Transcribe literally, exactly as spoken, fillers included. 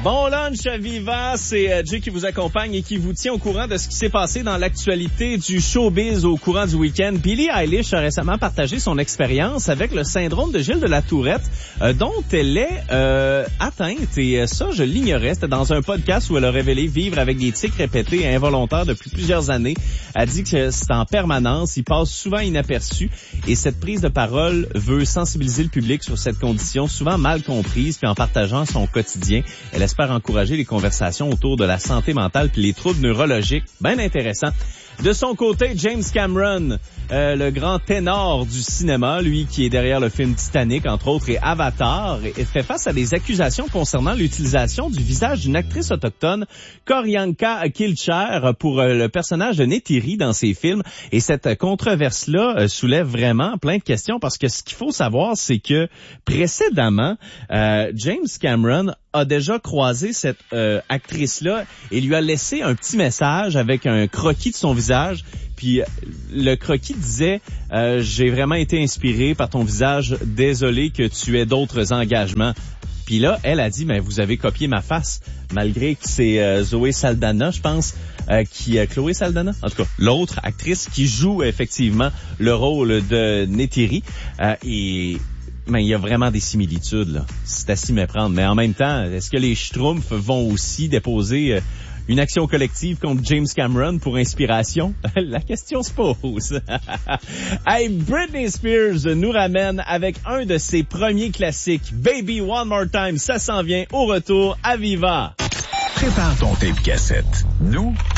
Bon lunch à Viva, c'est euh, Jay qui vous accompagne et qui vous tient au courant de ce qui s'est passé dans l'actualité du showbiz au courant du week-end. Billie Eilish a récemment partagé son expérience avec le syndrome de Gilles de la Tourette, euh, dont elle est euh, atteinte. Et euh, ça, je l'ignorais. C'était dans un podcast où elle a révélé vivre avec des tics répétés et involontaires depuis plusieurs années. Elle dit que c'est en permanence, il passe souvent inaperçu. Et cette prise de parole veut sensibiliser le public sur cette condition souvent mal comprise, puis en partageant son quotidien. Elle espère encourager les conversations autour de la santé mentale puis les troubles neurologiques. Bien intéressant. De son côté, James Cameron, euh, le grand ténor du cinéma, lui qui est derrière le film Titanic, entre autres, et Avatar, et fait face à des accusations concernant l'utilisation du visage d'une actrice autochtone, Q'orianka Kilcher, pour euh, le personnage de Neytiri dans ses films. Et cette controverse-là euh, soulève vraiment plein de questions, parce que ce qu'il faut savoir, c'est que précédemment, euh, James Cameron a déjà croisé cette euh, actrice-là et lui a laissé un petit message avec un croquis de son visage. Puis le croquis disait euh, « J'ai vraiment été inspiré par ton visage. Désolé que tu aies d'autres engagements. » Puis là, elle a dit « Mais vous avez copié ma face. » Malgré que c'est euh, Zoé Saldana, je pense, euh, qui euh, Chloé Saldana, en tout cas, l'autre actrice qui joue effectivement le rôle de Neytiri. Euh, et mais il y a vraiment des similitudes, là. C'est à s'y méprendre. Mais en même temps, est-ce que les Schtroumpfs vont aussi déposer euh, une action collective contre James Cameron pour inspiration? La question se pose. Hey, Britney Spears nous ramène avec un de ses premiers classiques. Baby One More Time, ça s'en vient au retour à Viva. Prépare ton tape cassette. Nous,